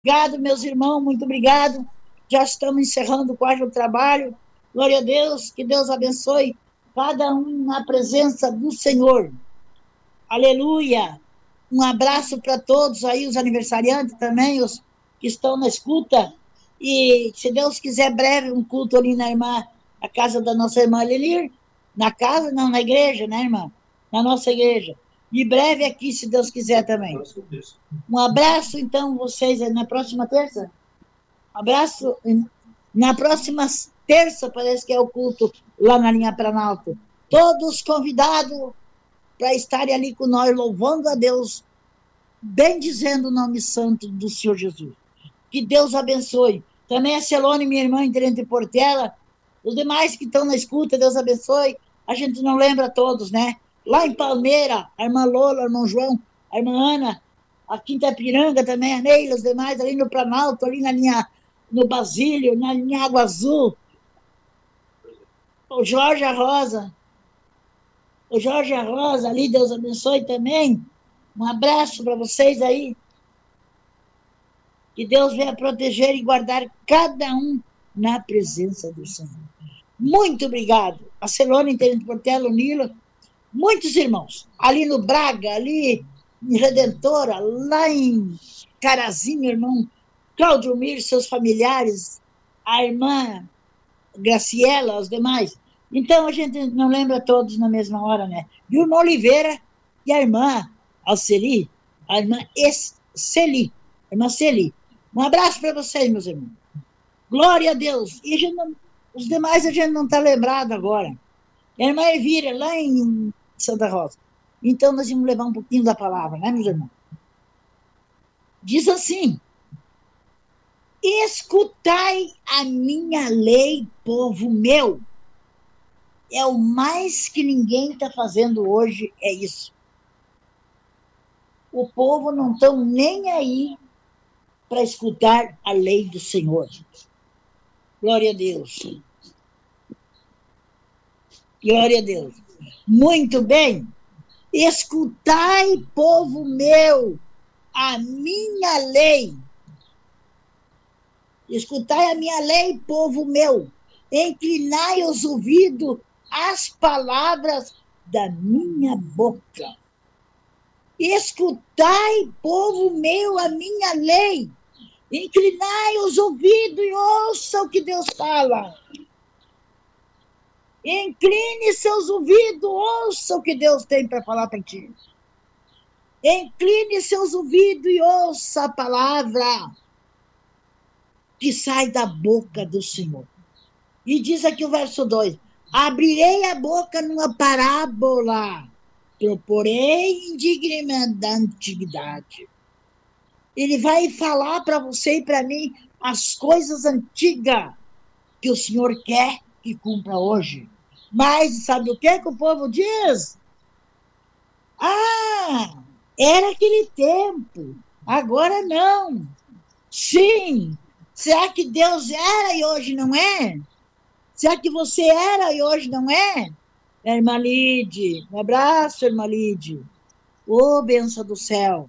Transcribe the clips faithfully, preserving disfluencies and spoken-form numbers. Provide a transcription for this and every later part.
Obrigado, meus irmãos, muito obrigado. Já estamos encerrando quase o trabalho. Glória a Deus, que Deus abençoe cada um na presença do Senhor. Aleluia. Um abraço para todos aí, os aniversariantes também, os que estão na escuta. E, se Deus quiser, breve, um culto ali na irmã, a casa da nossa irmã Lelir. Na casa, não, na igreja, né, irmã? Na nossa igreja. E breve aqui, se Deus quiser também. Um abraço, então, vocês, na próxima terça? Um abraço. Na próxima terça, parece que é o culto lá na linha Planalto. Todos convidados para estarem ali com nós, louvando a Deus, bendizendo o nome santo do Senhor Jesus. Que Deus abençoe. Também a Celone, minha irmã, em Tenente Portela, os demais que estão na escuta, Deus abençoe. A gente não lembra todos, né? Lá em Palmeira, a irmã Lola, o irmão João, a irmã Ana, aqui em Itapiranga também, a Neila, os demais, ali no Planalto, ali na linha, no Basílio, na linha Água Azul. O Jorge a Rosa, o Jorge a Rosa ali, Deus abençoe também. Um abraço para vocês aí. Que Deus venha proteger e guardar cada um na presença do Senhor. Muito obrigado. A Celone, Tenente Portela, o Nilo, muitos irmãos. Ali no Braga, ali em Redentora, lá em Carazinho, irmão Cláudio Mir, seus familiares, a irmã Graciela, os demais. Então, a gente não lembra todos na mesma hora, né? E o irmão Oliveira e a irmã Alceli, a irmã Celi, a irmã Celi. Um abraço para vocês, meus irmãos. Glória a Deus. E a gente não, os demais a gente não está lembrado agora. A irmã Elvira, lá em Santa Rosa. Então, nós vamos levar um pouquinho da palavra, né, meus irmãos? Diz assim: escutai a minha lei, povo meu. É o mais que ninguém está fazendo hoje, é isso. O povo não está nem aí para escutar a lei do Senhor. Glória a Deus. Glória a Deus. Muito bem. Escutai, povo meu, a minha lei. Escutai a minha lei, povo meu. Inclinai os ouvidos às palavras da minha boca. Escutai, povo meu, a minha lei. Inclinai os ouvidos e ouça o que Deus fala. Incline seus ouvidos, ouça o que Deus tem para falar para ti. Incline seus ouvidos e ouça a palavra que sai da boca do Senhor. E diz aqui o verso dois: abrirei a boca numa parábola, proporei indignamente da antiguidade. Ele vai falar para você e para mim as coisas antigas que o Senhor quer que cumpra hoje. Mas sabe o que, que o povo diz? Ah, era aquele tempo, agora não. Sim, será que Deus era e hoje não é? Será que você era e hoje não é? Irmã Lide, um abraço, irmã Lide. Ô, bênção do céu.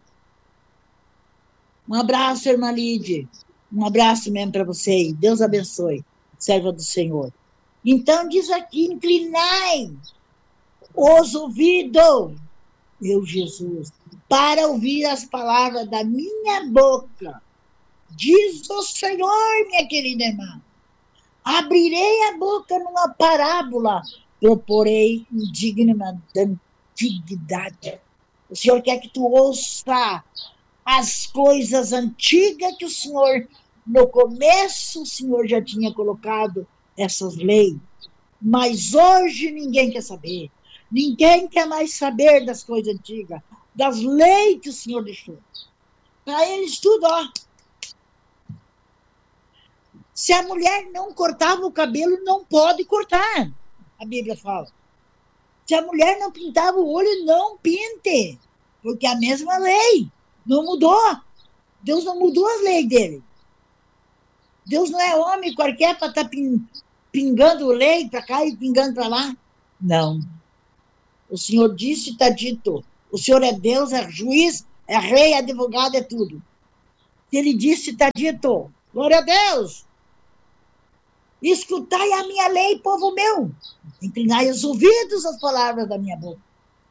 Um abraço, irmã Lide. Um abraço mesmo para você. Deus abençoe, serva do Senhor. Então diz aqui: inclinai os ouvidos, meu Jesus, para ouvir as palavras da minha boca. Diz o Senhor, minha querida irmã. Abrirei a boca numa parábola, proporei indigna da antiguidade. O Senhor quer que tu ouça as coisas antigas que o Senhor, no começo, o Senhor já tinha colocado essas leis. Mas hoje ninguém quer saber. Ninguém quer mais saber das coisas antigas, das leis que o Senhor deixou. Para eles tudo, ó. Se a mulher não cortava o cabelo, não pode cortar. A Bíblia fala. Se a mulher não pintava o olho, não pinte. Porque é a mesma lei. Não mudou. Deus não mudou as leis dele. Deus não é homem qualquer para estar pingando lei para cá e pingando para lá. Não. O Senhor disse e está dito. O Senhor é Deus, é juiz, é rei, é advogado, é tudo. Ele disse, está dito, glória a Deus, escutai a minha lei, povo meu, inclinai os ouvidos às palavras da minha boca.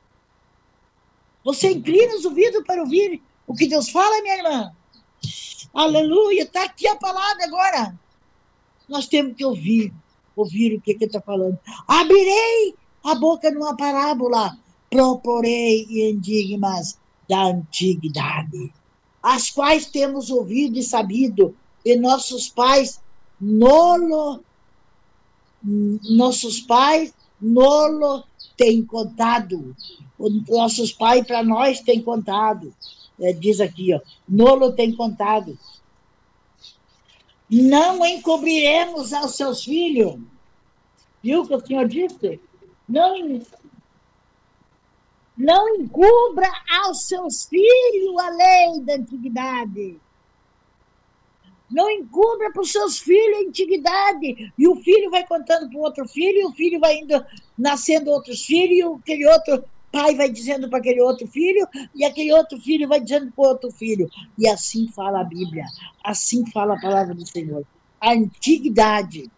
Você inclina os ouvidos para ouvir o que Deus fala, minha irmã? Aleluia, está aqui a palavra agora. Nós temos que ouvir, ouvir o que ele está falando. Abrirei a boca numa parábola, proporei enigmas da antiguidade, as quais temos ouvido e sabido, e nossos pais nolo, nossos pais nolo têm contado. Os nossos pais para nós têm contado. É, diz aqui, ó, nolo tem contado. Não encobriremos aos seus filhos. Viu o que o Senhor disse? Não, não encubra aos seus filhos a lei da antiguidade. Não encubra para os seus filhos a antiguidade. E o filho vai contando para o outro filho, e o filho vai indo, nascendo outros filhos, e aquele outro pai vai dizendo para aquele outro filho, e aquele outro filho vai dizendo para o outro filho. E assim fala a Bíblia, assim fala a palavra do Senhor. A antiguidade.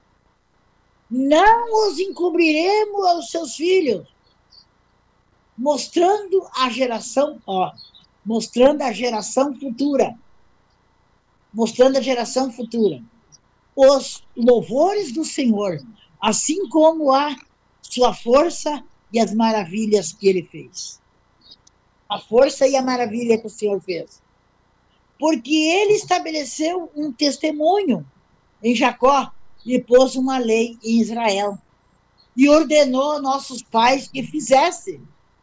Não os encobriremos aos seus filhos, mostrando a geração, ó, mostrando a geração futura, mostrando a geração futura, os louvores do Senhor, assim como a sua força e as maravilhas que ele fez. A força e a maravilha que o Senhor fez. Porque ele estabeleceu um testemunho em Jacó e pôs uma lei em Israel. E ordenou a nossos pais que fizessem,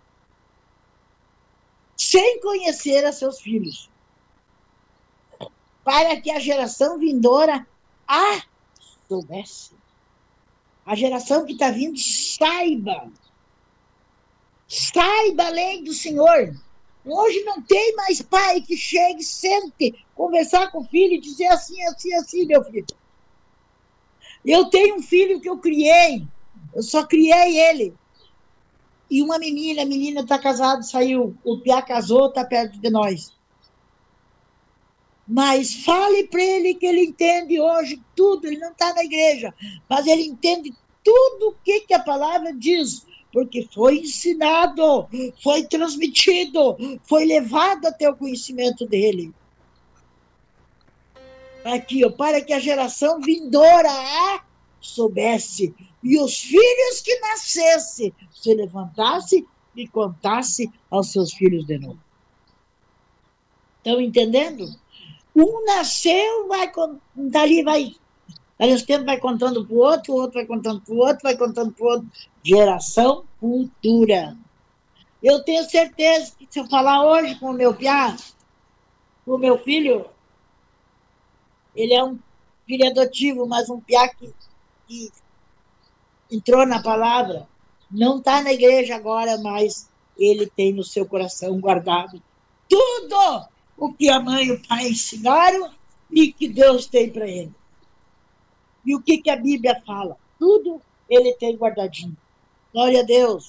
sem conhecer a seus filhos, para que a geração vindoura a soubesse. A geração que está vindo saiba. Saiba a lei do Senhor. Hoje não tem mais pai que chegue, sente, conversar com o filho e dizer assim, assim, assim, meu filho. Eu tenho um filho que eu criei, eu só criei ele. E uma menina, a menina está casada, saiu, o piá casou, está perto de nós. Mas fale para ele que ele entende hoje tudo, ele não está na igreja, mas ele entende tudo o que, que a palavra diz, porque foi ensinado, foi transmitido, foi levado até o conhecimento dele. Aqui, ó, para que a geração vindoura a soubesse, e os filhos que nascesse se levantasse e contasse aos seus filhos de novo. Estão entendendo? Um nasceu, vai dali vai, aí os tempos vai contando para o outro, o outro vai contando para o outro, vai contando para o outro. Geração futura. Eu tenho certeza que se eu falar hoje com o meu piá, com o meu filho, ele é um filho adotivo, mas um piá que, que entrou na palavra, não está na igreja agora, mas ele tem no seu coração guardado tudo o que a mãe e o pai ensinaram e que Deus tem para ele. E o que, que a Bíblia fala? Tudo ele tem guardadinho. Glória a Deus.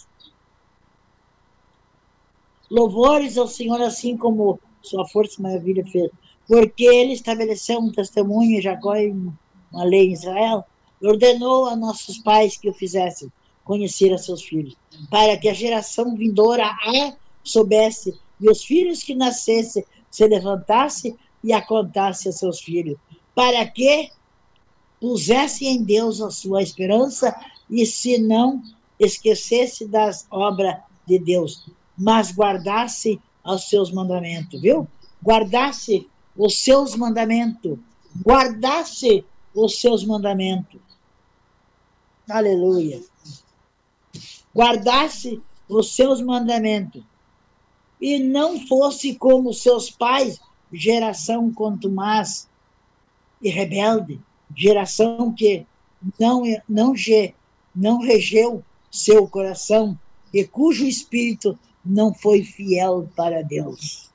Louvores ao Senhor, assim como sua força e maravilha fez. Porque ele estabeleceu um testemunho em Jacó e uma lei em Israel, ordenou a nossos pais que o fizessem conhecer a seus filhos, para que a geração vindoura a soubesse, e os filhos que nascessem se levantasse e a contasse a seus filhos, para que pusesse em Deus a sua esperança e se não esquecesse das obras de Deus, mas guardasse os seus mandamentos, viu? Guardasse os seus mandamentos, guardasse os seus mandamentos. Aleluia. Guardasse os seus mandamentos e não fosse como seus pais, geração contumaz e rebelde, geração que não, não, não regeu seu coração e cujo espírito não foi fiel para Deus.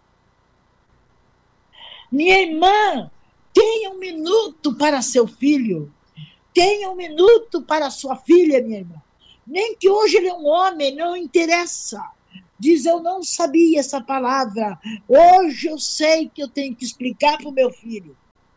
Minha irmã, tenha um minuto para seu filho, tenha um minuto para sua filha, minha irmã. Nem que hoje ele é um homem, não interessa. Diz, eu não sabia essa palavra. Hoje eu sei que eu tenho que explicar para o meu filho.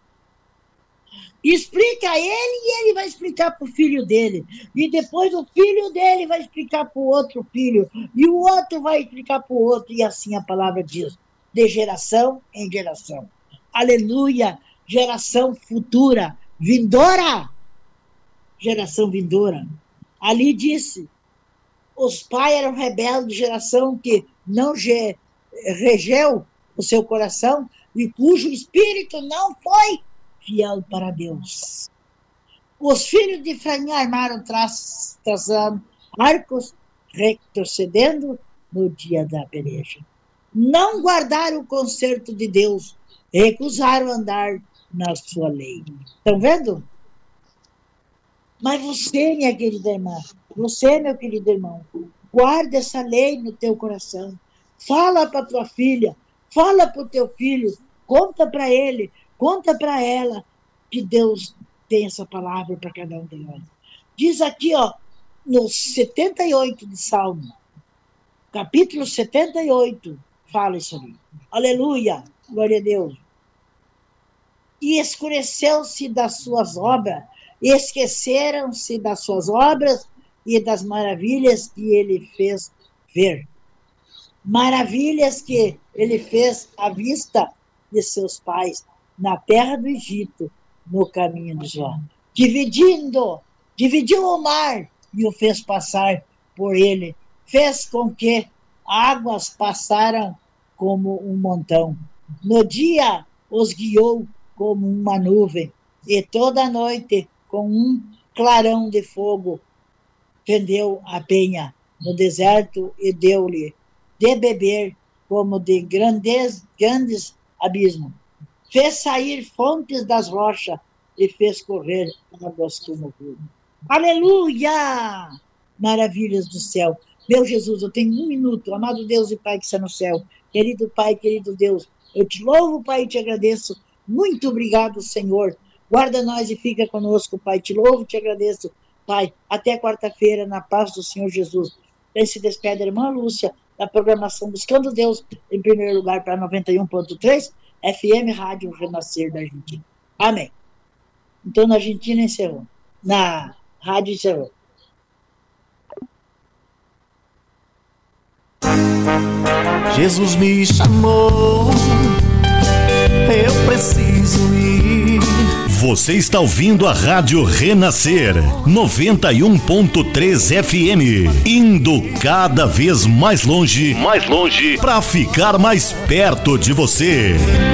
Explica a ele e ele vai explicar para o filho dele. E depois o filho dele vai explicar para o outro filho. E o outro vai explicar para o outro. E assim a palavra diz, de geração em geração. Aleluia! Geração futura, vindoura. Geração vindoura. Ali disse, os pais eram rebeldes, geração que não ge, regeu o seu coração e cujo espírito não foi fiel para Deus. Os filhos de Efraim armaram traços, traçando arcos, retrocedendo no dia da peleja. Não guardaram o concerto de Deus, recusaram andar na sua lei. Estão vendo? Mas você, minha querida irmã, você, meu querido irmão, guarda essa lei no teu coração. Fala para tua filha, fala para o teu filho, conta para ele, conta para ela que Deus tem essa palavra para cada um de nós. Diz aqui, ó, no setenta e oito de Salmo, capítulo setenta e oito, fala isso ali. Aleluia, glória a Deus. E escureceu-se das suas obras, esqueceram-se das suas obras e das maravilhas que ele fez ver. Maravilhas que ele fez à vista de seus pais, na terra do Egito, no caminho de Jó. Dividindo, dividiu o mar e o fez passar por ele. Fez com que águas passaram como um montão. No dia os guiou como uma nuvem, e toda a noite, com um clarão de fogo, fendeu a penha no deserto e deu-lhe de beber como de grandes, grandes abismos. Fez sair fontes das rochas e fez correr águas como rio. Aleluia! Maravilhas do céu. Meu Jesus, eu tenho um minuto. Amado Deus e Pai que está no céu. Querido Pai, querido Deus, eu te louvo, Pai, e te agradeço. Muito obrigado, Senhor. Guarda nós e fica conosco, Pai. Te louvo e te agradeço, Pai. Até quarta-feira, na paz do Senhor Jesus. Quem se despede, a irmã Lúcia, da programação Buscando Deus, em primeiro lugar, para noventa e um ponto três, F M Rádio Renascer da Argentina. Amém. Então, na Argentina encerrou. Na rádio encerrou. Jesus me chamou, eu preciso ir. Você está ouvindo a Rádio Renascer, noventa e um ponto três F M, indo cada vez mais longe, mais longe, para ficar mais perto de você.